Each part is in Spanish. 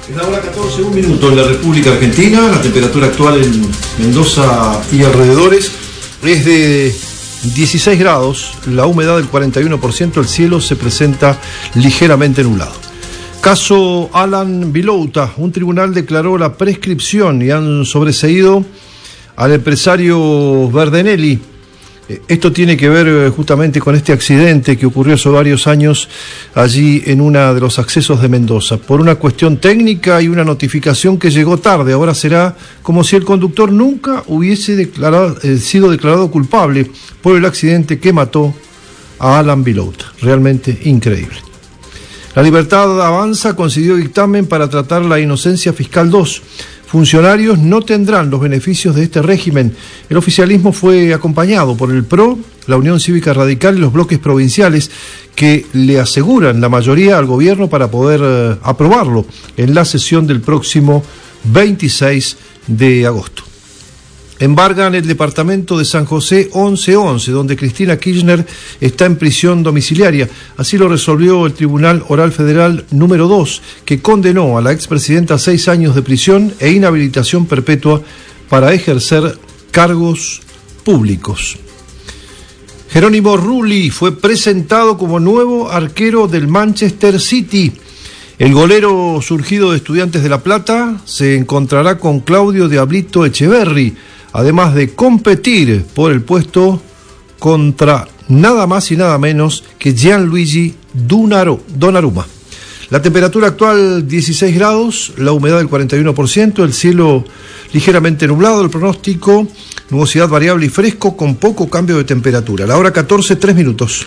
Es la hora 14, un minuto en la República Argentina. La temperatura actual en Mendoza y alrededores es de 16 grados, la humedad del 41%, el cielo se presenta ligeramente nublado. Caso Alan Vilouta, un tribunal declaró la prescripción y han sobreseído al empresario Verdenelli. Esto tiene que ver justamente con este accidente que ocurrió hace varios años allí en uno de los accesos de Mendoza. Por una cuestión técnica y una notificación que llegó tarde, ahora será como si el conductor nunca hubiese sido declarado culpable por el accidente que mató a Alan Vilouta. Realmente increíble. La Libertad Avanza concedió dictamen para tratar la inocencia fiscal 2. Funcionarios no tendrán los beneficios de este régimen. El oficialismo fue acompañado por el PRO, la Unión Cívica Radical y los bloques provinciales que le aseguran la mayoría al gobierno para poder aprobarlo en la sesión del próximo 26 de agosto. Embargan el departamento de San José 1111, donde Cristina Kirchner está en prisión domiciliaria. Así lo resolvió el Tribunal Oral Federal número 2, que condenó a la expresidenta a 6 años de prisión e inhabilitación perpetua para ejercer cargos públicos. Jerónimo Rulli fue presentado como nuevo arquero del Manchester City. El golero surgido de Estudiantes de La Plata se encontrará con Claudio Diablito Echeverri, además de competir por el puesto contra nada más y nada menos que Gianluigi Donnarumma. La temperatura actual 16 grados, la humedad del 41%, el cielo ligeramente nublado, el pronóstico, nubosidad variable y fresco con poco cambio de temperatura. La hora 14, 3 minutos.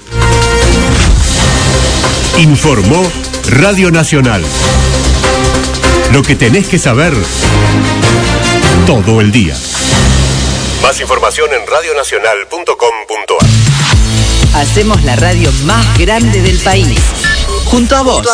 Informó Radio Nacional. Lo que tenés que saber todo el día. Más información en radionacional.com.ar. Hacemos la radio más grande del país. Junto a vos.